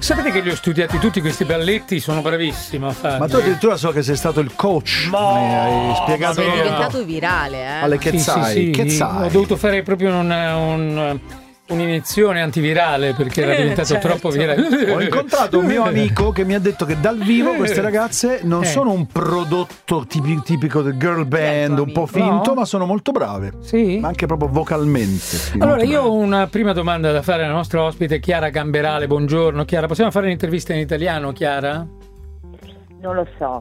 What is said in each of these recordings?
Sapete che li ho studiati tutti questi balletti, sono bravissimo a farli. Ma tu addirittura so che sei stato il coach, mi hai spiegato. Sei diventato virale, alle Chezzai. Ho dovuto fare proprio un'iniezione antivirale perché era diventato troppo virale. Ho incontrato un mio amico che mi ha detto che dal vivo queste ragazze non sono un prodotto tipico del girl band, un po' finto, ma sono molto brave. Sì. Ma anche proprio vocalmente. Allora, io ho una prima domanda da fare alla nostra ospite Chiara Gamberale. Buongiorno Chiara, possiamo fare un'intervista in italiano, Chiara? Non lo so.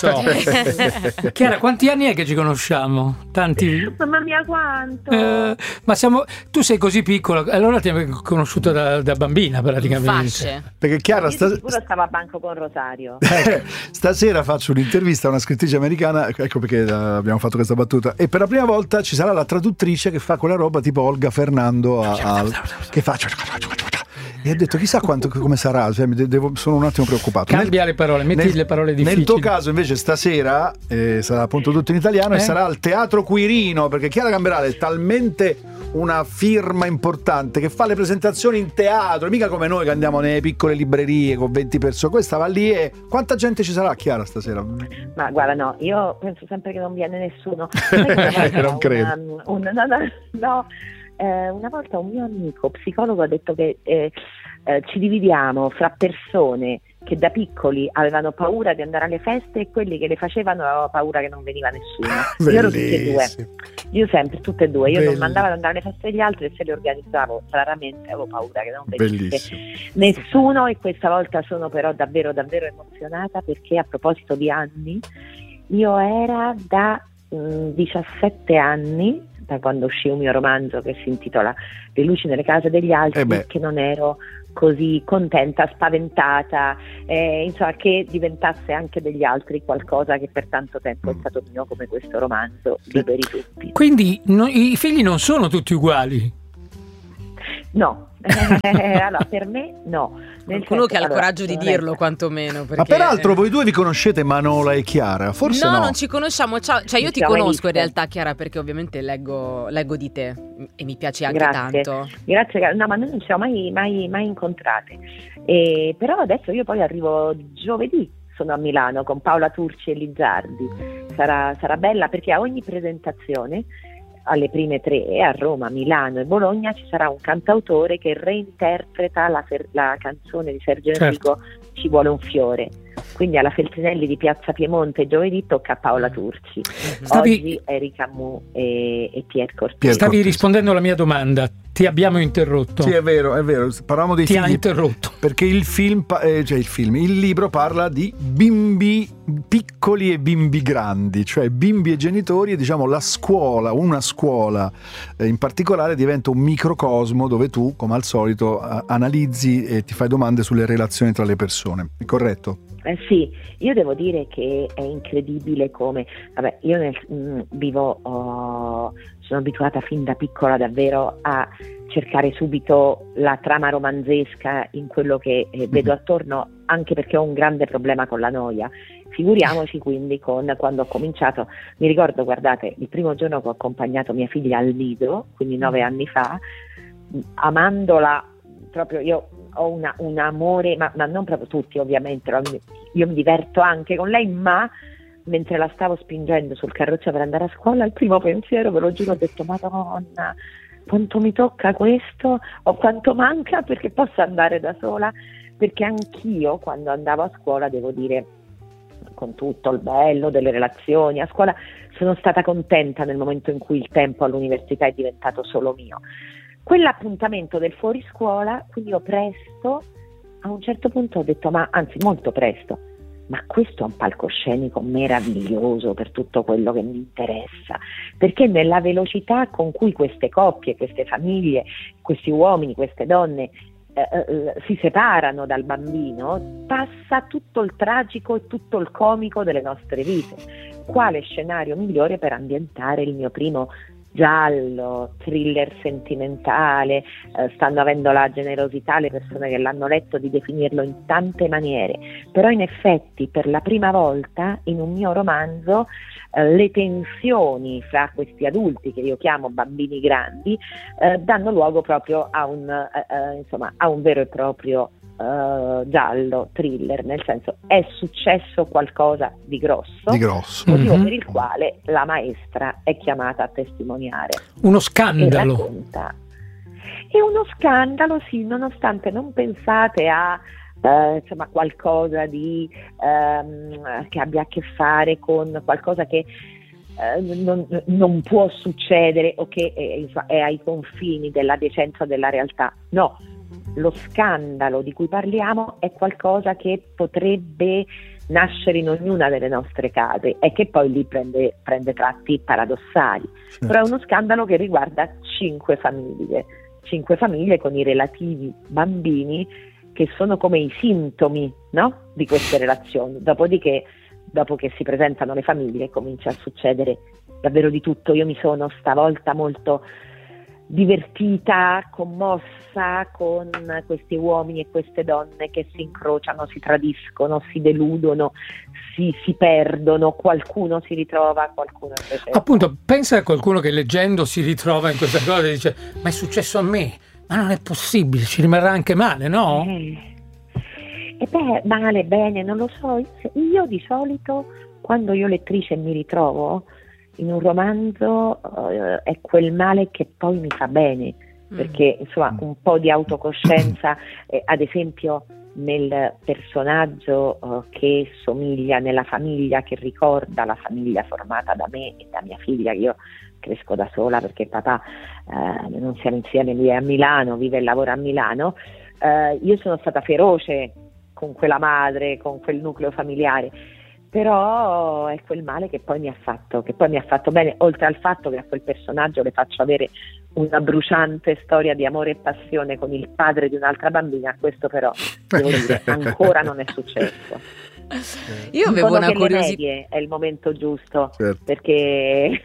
Chiara, quanti anni è che ci conosciamo? Tanti? Mamma mia, quanto? Ma tu sei così piccola, allora ti abbiamo conosciuto da bambina praticamente. Perché Chiara sicuro stava a banco con Rosario. Stasera faccio un'intervista a una scrittrice americana, ecco perché abbiamo fatto questa battuta, e per la prima volta ci sarà la traduttrice che fa quella roba tipo Olga Fernando che fa. E ho detto chissà come sarà, cioè, sono un attimo preoccupato. Cambia le parole, metti le parole difficili. Nel tuo caso invece stasera sarà appunto tutto in italiano e sarà al Teatro Quirino, perché Chiara Gamberale è talmente una firma importante che fa le presentazioni in teatro, mica come noi che andiamo nelle piccole librerie con 20 persone. Questa va lì e quanta gente ci sarà, Chiara, stasera? Ma guarda, no, io penso sempre che non viene nessuno. Non credo. No. Una volta un mio amico psicologo ha detto che ci dividiamo fra persone che da piccoli avevano paura di andare alle feste e quelli che le facevano avevano paura che non veniva nessuno. Io ero tutti e due. Io sempre, tutte e due. Io non mandavo ad andare alle feste degli altri e se le organizzavo raramente avevo paura che non venisse nessuno. E questa volta sono però davvero davvero emozionata perché a proposito di anni, io era da 17 anni, da quando uscì un mio romanzo che si intitola Le luci nelle case degli altri, che non ero così contenta, spaventata, insomma, che diventasse anche degli altri qualcosa che per tanto tempo è stato mio, come questo romanzo Liberi tutti. Quindi i figli non sono tutti uguali? No. Allora, per me no. Qualcuno che ha il coraggio di dirlo, quantomeno. Perché... Ma peraltro voi due vi conoscete, Manola e Chiara? Forse no. No, non ci conosciamo. Cioè io ti conosco in realtà, Chiara, perché ovviamente leggo di te e mi piaci anche tanto. Grazie, no, ma noi non ci siamo mai incontrate. Però adesso io poi arrivo giovedì, sono a Milano con Paola Turci e Lizzardi. Sarà bella perché a ogni presentazione, alle prime 3 a Roma, Milano e Bologna, ci sarà un cantautore che reinterpreta la canzone di Sergio Enrico, Ci vuole un fiore. Quindi alla Feltrinelli di Piazza Piemonte giovedì tocca a Paola Turci. Oggi Erika Mu e Pier Cortesi. Stavi rispondendo alla mia domanda, ti abbiamo interrotto. Sì, è vero, parlavamo dei figli. Ti ha interrotto. Perché il libro parla di bimbi piccoli e bimbi grandi, cioè bimbi e genitori, e diciamo una scuola in particolare diventa un microcosmo dove tu, come al solito, analizzi e ti fai domande sulle relazioni tra le persone. È corretto? Sì, io devo dire che è incredibile come, io sono abituata fin da piccola davvero a cercare subito la trama romanzesca in quello che vedo attorno, anche perché ho un grande problema con la noia. Figuriamoci quindi quando ho cominciato. Mi ricordo, guardate, il primo giorno che ho accompagnato mia figlia al nido, quindi 9 anni fa, amandola proprio, io ho un amore, ma non proprio tutti ovviamente, io mi diverto anche con lei, ma mentre la stavo spingendo sul carrozzo per andare a scuola, il primo pensiero, ve lo giuro, ho detto Madonna, quanto mi tocca questo o quanto manca perché possa andare da sola, perché anch'io quando andavo a scuola, devo dire, con tutto il bello delle relazioni a scuola, sono stata contenta nel momento in cui il tempo all'università è diventato solo mio. Quell'appuntamento del fuoriscuola, quindi io presto, a un certo punto ho detto, molto presto, ma questo è un palcoscenico meraviglioso per tutto quello che mi interessa, perché nella velocità con cui queste coppie, queste famiglie, questi uomini, queste donne si separano dal bambino, passa tutto il tragico e tutto il comico delle nostre vite. Quale scenario migliore per ambientare il mio primo giallo, thriller sentimentale? Stanno avendo la generosità le persone che l'hanno letto di definirlo in tante maniere, però in effetti per la prima volta in un mio romanzo le tensioni fra questi adulti, che io chiamo bambini grandi, danno luogo proprio a un vero e proprio giallo, thriller, nel senso è successo qualcosa di grosso, motivo per il quale la maestra è chiamata a testimoniare. Uno scandalo. E racconta. È uno scandalo, sì, nonostante non pensate a insomma qualcosa di che abbia a che fare con qualcosa che non può succedere o che è ai confini della decenza della realtà. No, lo scandalo di cui parliamo è qualcosa che potrebbe nascere in ognuna delle nostre case e che poi lì prende tratti paradossali. Certo. Però è uno scandalo che riguarda 5 famiglie con i relativi bambini che sono come i sintomi, no? Di queste relazioni. Dopodiché, dopo che si presentano le famiglie, comincia a succedere davvero di tutto. Io mi sono stavolta molto divertita, commossa con questi uomini e queste donne che si incrociano, si tradiscono, si deludono, si perdono, qualcuno si ritrova, qualcuno invece... Appunto, pensa a qualcuno che leggendo si ritrova in questa cosa e dice: ma è successo a me, ma non è possibile, ci rimarrà anche male, no? E beh, male, bene, non lo so. Io di solito, quando io lettrice mi ritrovo in un romanzo, è quel male che poi mi fa bene, perché insomma un po' di autocoscienza, ad esempio nel personaggio che somiglia nella famiglia, che ricorda la famiglia formata da me e da mia figlia. Io cresco da sola perché papà non siamo insieme, lui è a Milano, vive e lavora a Milano. Io sono stata feroce con quella madre, con quel nucleo familiare, però è quel male che poi mi ha fatto bene, oltre al fatto che a quel personaggio le faccio avere una bruciante storia di amore e passione con il padre di un'altra bambina. Questo però devo dire ancora non è successo. Io avevo una curiosità. Medie è il momento giusto, certo. perché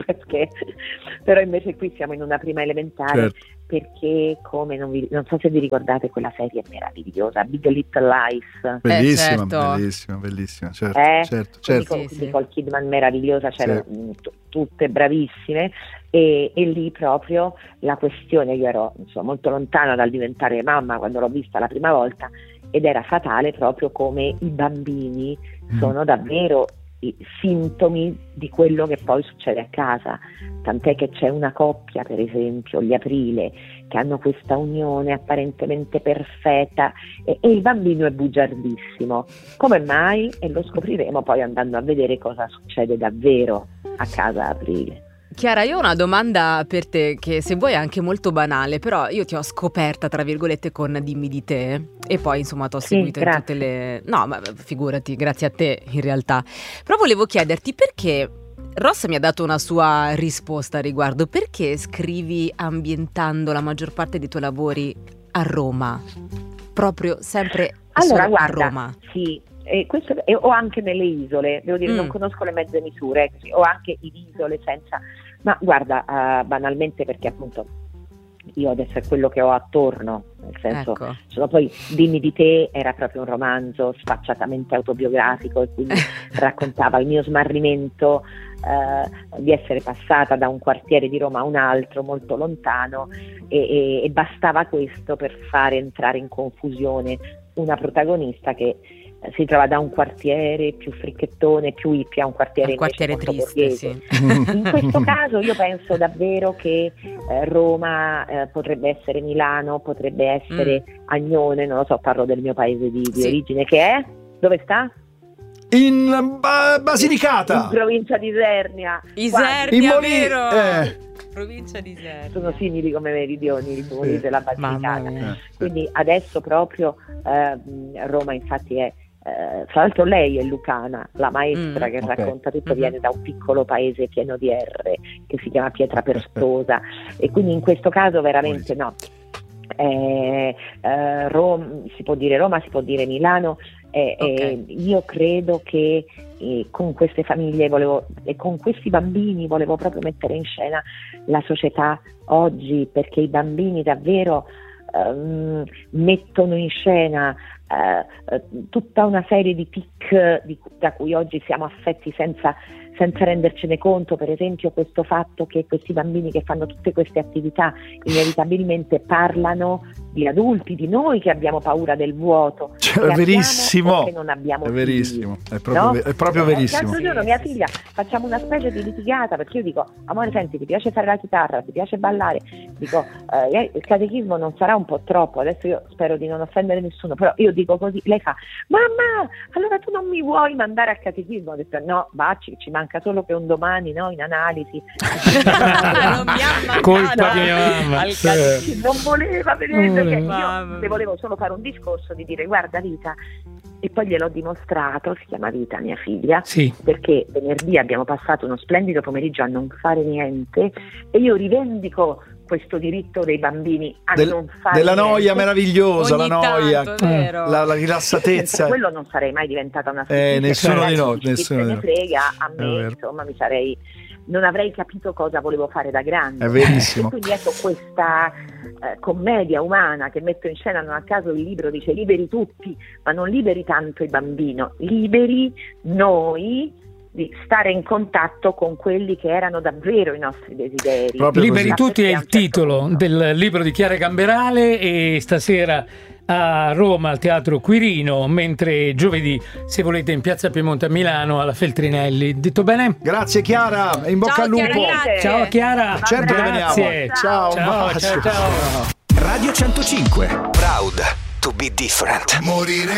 però invece qui siamo in una prima elementare, certo. Perché come non so se vi ricordate quella serie meravigliosa, Big Little Lies, Bellissima, certo. bellissima, certo, certo. Con Nicole Kidman meravigliosa, c'erano tutte bravissime, e lì proprio la questione, io ero molto lontana dal diventare mamma quando l'ho vista la prima volta, ed era fatale proprio come i bambini sono davvero i sintomi di quello che poi succede a casa, tant'è che c'è una coppia, per esempio gli Aprile, che hanno questa unione apparentemente perfetta e il bambino è bugiardissimo. Come mai? E lo scopriremo poi andando a vedere cosa succede davvero a casa Aprile. Chiara, io ho una domanda per te che, se vuoi, è anche molto banale, però io ti ho scoperta, tra virgolette, con Dimmi di te, e poi insomma ti ho seguito in tutte le... No, ma figurati, grazie a te in realtà. Però volevo chiederti perché... Ross mi ha dato una sua risposta a riguardo. Perché scrivi ambientando la maggior parte dei tuoi lavori a Roma? Proprio sempre allora, solo guarda, a Roma? Sì. O anche nelle isole, devo dire, non conosco le mezze misure, o anche in isole senza, ma guarda, banalmente perché appunto io adesso è quello che ho attorno, nel senso, ecco. Poi Dimmi di te era proprio un romanzo sfacciatamente autobiografico e quindi raccontava il mio smarrimento di essere passata da un quartiere di Roma a un altro molto lontano, e bastava questo per fare entrare in confusione una protagonista che si trova da un quartiere più fricchettone, più hippie, a un quartiere triste, borghese. sì. In questo caso io penso davvero che Roma potrebbe essere Milano, potrebbe essere Agnone, non lo so, parlo del mio paese di origine, che è? Dove sta? In Basilicata, in provincia di Isernia. Isernia, vero? Provincia di Isernia. Sono simili come meridioni i comuni della Basilicata. Quindi Sì. adesso proprio Roma infatti è tra l'altro lei è lucana, la maestra che racconta tutto, viene da un piccolo paese pieno di R che si chiama Pietraperstosa, e quindi in questo caso veramente no. Roma, si può dire Roma, si può dire Milano. Io credo che con queste famiglie e con questi bambini volevo proprio mettere in scena la società oggi, perché i bambini davvero mettono in scena tutta una serie di tic da cui oggi siamo affetti senza rendercene conto, per esempio questo fatto che questi bambini che fanno tutte queste attività inevitabilmente parlano di adulti, di noi che abbiamo paura del vuoto, è verissimo, che non abbiamo è verissimo, figli, è proprio verissimo. L'altro giorno mia figlia facciamo una specie di litigata perché io dico: amore, senti, ti piace fare la chitarra, ti piace ballare? Dico il catechismo non sarà un po' troppo? Adesso io spero di non offendere nessuno, però io dico così. Lei fa: mamma, allora tu non mi vuoi mandare al catechismo? Ho detto: no, baci, ci manca solo che un domani, no, in analisi non mi ha colpa di mia mamma, non voleva vedere, perché io le volevo solo fare un discorso di dire: guarda Vita, e poi gliel'ho dimostrato, si chiama Vita mia figlia, sì, perché venerdì abbiamo passato uno splendido pomeriggio a non fare niente e io rivendico questo diritto dei bambini a non fare della niente. Noia meravigliosa, ogni la noia, tanto, la rilassatezza. Per quello non sarei mai diventata una nessuno di noi, nessuno ne frega, a me insomma non avrei capito cosa volevo fare da grande. È verissimo. E quindi ecco questa commedia umana che metto in scena, non a caso il libro dice liberi tutti, ma non liberi tanto il bambino, liberi noi di stare in contatto con quelli che erano davvero i nostri desideri. Liberi tutti è il titolo del libro di Chiara Gamberale, e stasera a Roma al Teatro Quirino, mentre giovedì, se volete, in Piazza Piemonte a Milano alla Feltrinelli. Detto bene? Grazie Chiara, in bocca al lupo. Ciao Chiara. Certo, grazie. Ciao. Ciao. Radio 105. Proud to be different. Morire